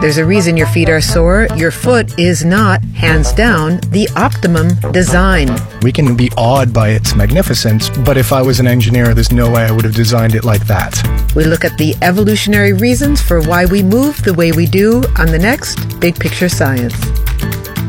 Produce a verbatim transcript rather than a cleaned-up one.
There's a reason your feet are sore. Your foot is not, hands down, the optimum design. We can be awed by its magnificence, but if I was an engineer, there's no way I would have designed it like that. We look at the evolutionary reasons for why we move the way we do on the next Big Picture Science.